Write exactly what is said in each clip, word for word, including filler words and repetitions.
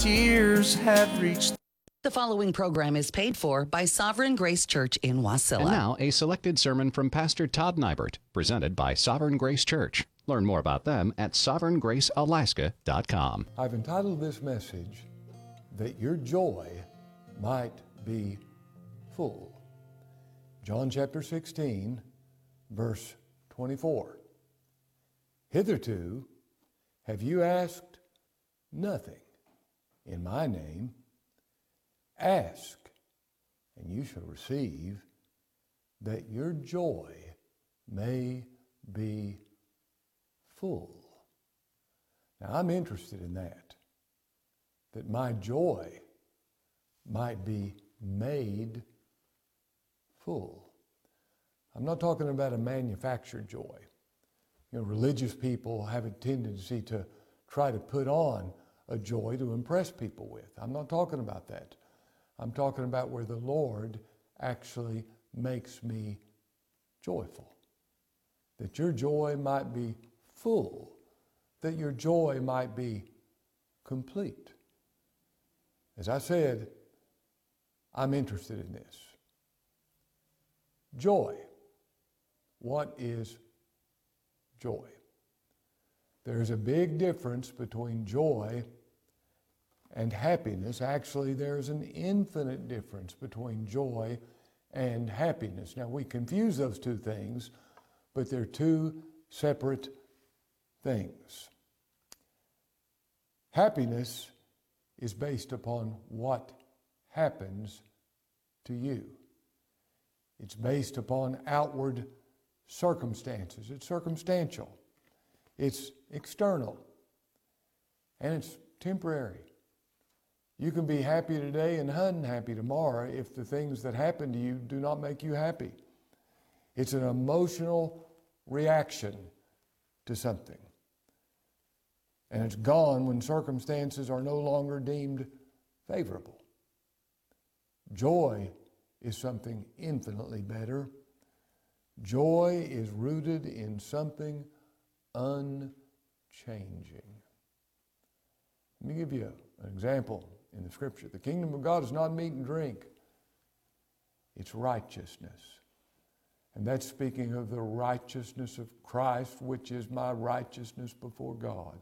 Tears have reached. The following program is paid for by Sovereign Grace Church in Wasilla. And now, a selected sermon from Pastor Todd Nybert, presented by Sovereign Grace Church. Learn more about them at sovereign grace alaska dot com. I've entitled this message, That Your Joy Might Be Full. John chapter sixteen, verse twenty-four. Hitherto have you asked nothing in my name. Ask, and you shall receive, that your joy may be full. Now, I'm interested in that, that my joy might be made full. I'm not talking about a manufactured joy. You know, religious people have a tendency to try to put on a joy to impress people with. I'm not talking about that. I'm talking about where the Lord actually makes me joyful. That your joy might be full, that your joy might be complete. As I said, I'm interested in this. Joy. What is joy? There's a big difference between joy and happiness. Actually, there's an infinite difference between joy and happiness. Now, we confuse those two things, but they're two separate things. Happiness is based upon what happens to you. It's based upon outward circumstances. It's circumstantial. It's external. And it's temporary. You can be happy today and unhappy tomorrow if the things that happen to you do not make you happy. It's an emotional reaction to something. And it's gone when circumstances are no longer deemed favorable. Joy is something infinitely better. Joy is rooted in something unchanging. Let me give you an example in the scripture. The kingdom of God is not meat and drink. It's righteousness. And that's speaking of the righteousness of Christ, which is my righteousness before God.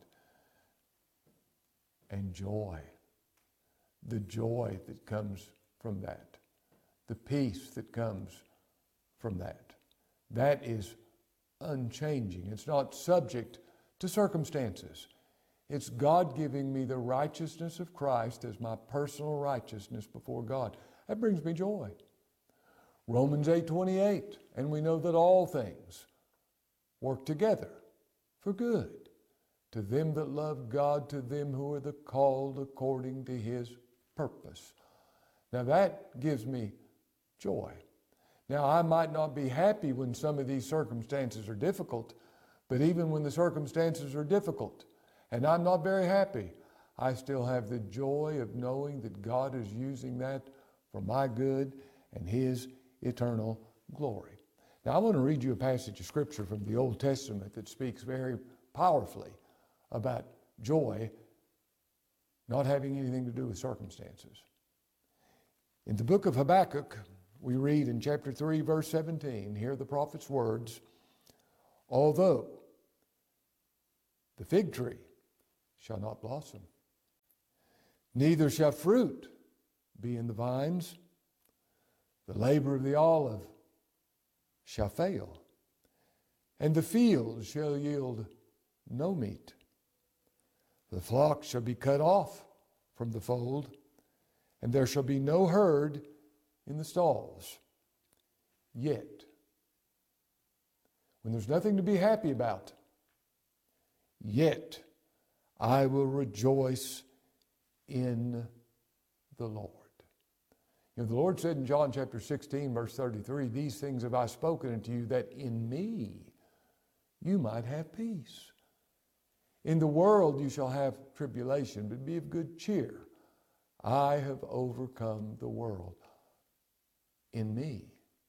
And joy. The joy that comes from that. The peace that comes from that. That is unchanging. It's not subject to circumstances. It's God giving me the righteousness of Christ as my personal righteousness before God. That brings me joy. Romans eight twenty-eight, and we know that all things work together for good to them that love God, to them who are the called according to His purpose. Now that gives me joy. Now I might not be happy when some of these circumstances are difficult, but even when the circumstances are difficult, and I'm not very happy, I still have the joy of knowing that God is using that for my good and His eternal glory. Now I want to read you a passage of scripture from the Old Testament that speaks very powerfully about joy not having anything to do with circumstances. In the book of Habakkuk, we read in chapter three, verse seventeen, hear the prophet's words, although the fig tree shall not blossom, neither shall fruit be in the vines, the labor of the olive shall fail, and the field shall yield no meat. The flock shall be cut off from the fold, and there shall be no herd in the stalls. Yet, when there's nothing to be happy about, yet I will rejoice in the Lord. You know, the Lord said in John chapter sixteen, verse thirty-three, these things have I spoken unto you, that in me you might have peace. In the world you shall have tribulation, but be of good cheer. I have overcome the world. In me,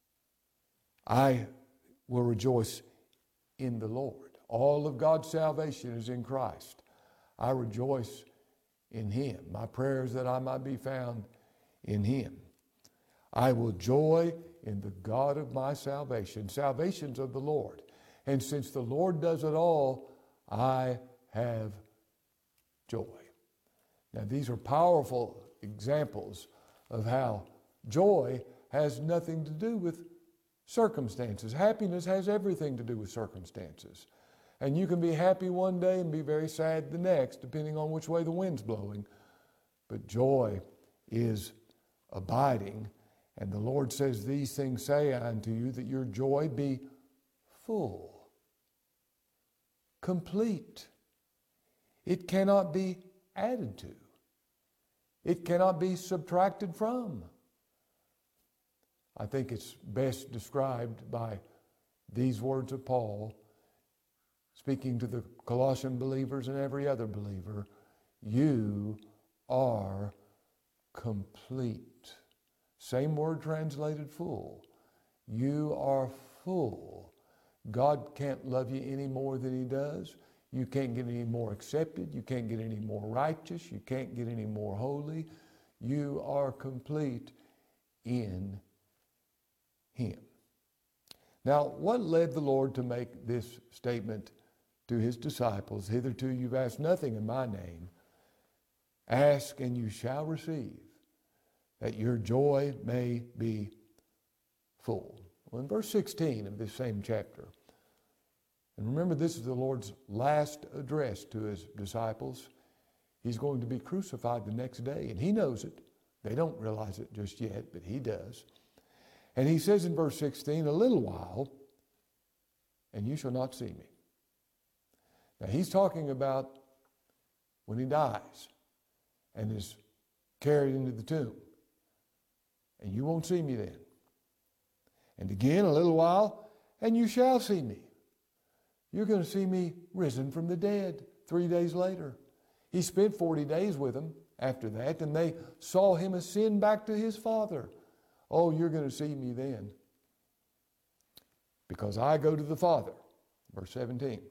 I will rejoice in the Lord. All of God's salvation is in Christ. I rejoice in Him. My prayer is that I might be found in Him. I will joy in the God of my salvation. Salvation's of the Lord. And since the Lord does it all, I have joy. Now, these are powerful examples of how joy has nothing to do with circumstances. Happiness has everything to do with circumstances. And you can be happy one day and be very sad the next, depending on which way the wind's blowing. But joy is abiding. And the Lord says, these things say I unto you, that your joy be full, complete. It cannot be added to. It cannot be subtracted from. I think it's best described by these words of Paul, speaking to the Colossian believers and every other believer. You are complete. Same word translated full. You are full. God can't love you any more than He does. You can't get any more accepted. You can't get any more righteous. You can't get any more holy. You are complete in Him. Now, what led the Lord to make this statement to His disciples? Hitherto you've asked nothing in my name. Ask and you shall receive, that your joy may be full. Well, in verse sixteen of this same chapter, and remember this is the Lord's last address to His disciples. He's going to be crucified the next day, and He knows it. They don't realize it just yet, but He does. And He says in verse sixteen, a little while, and you shall not see me. Now He's talking about when He dies and is carried into the tomb. And you won't see me then. And again, a little while, and you shall see me. You're going to see me risen from the dead three days later. He spent forty days with them after that, and they saw Him ascend back to His Father. Oh, you're going to see me then, because I go to the Father. Verse seventeen.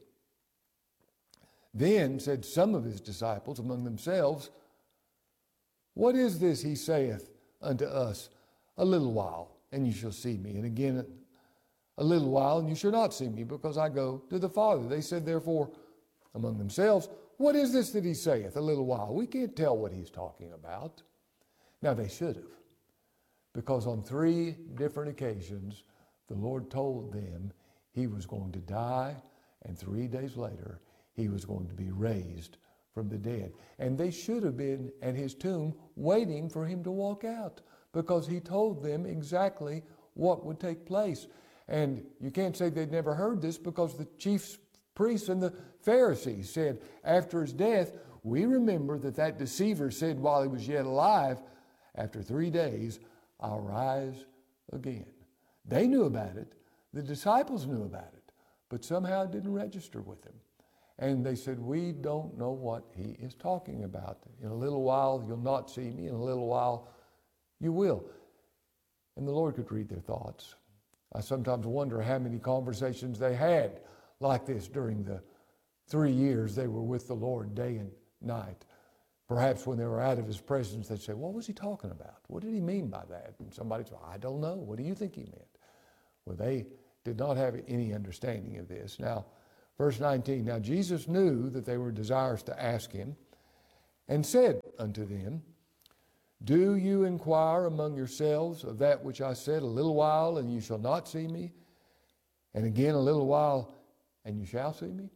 Then said some of His disciples among themselves, what is this He saith unto us? A little while, and you shall see me. And again, a little while, and you shall not see me, because I go to the Father. They said, therefore, among themselves, what is this that He saith? A little while. We can't tell what He's talking about. Now, they should have, because on three different occasions, the Lord told them He was going to die, and three days later, He was going to be raised from the dead. And they should have been at His tomb waiting for Him to walk out, because He told them exactly what would take place. And you can't say they'd never heard this, because the chief priests and the Pharisees said after His death, we remember that that deceiver said while He was yet alive, after three days, I'll rise again. They knew about it. The disciples knew about it, but somehow it didn't register with them. And they said, we don't know what He is talking about. In a little while, you'll not see me. In a little while, you will. And the Lord could read their thoughts. I sometimes wonder how many conversations they had like this during the three years they were with the Lord day and night. Perhaps when they were out of His presence, they'd say, what was He talking about? What did He mean by that? And somebody said, I don't know. What do you think He meant? Well, they did not have any understanding of this. Now, verse nineteen, now Jesus knew that they were desirous to ask Him, and said unto them, do you inquire among yourselves of that which I said, a little while, and you shall not see me, and again a little while, and you shall see me?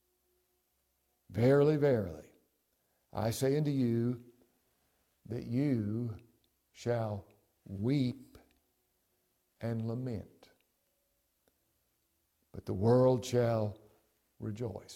Verily, verily, I say unto you, that you shall weep and lament, but the world shall rejoice.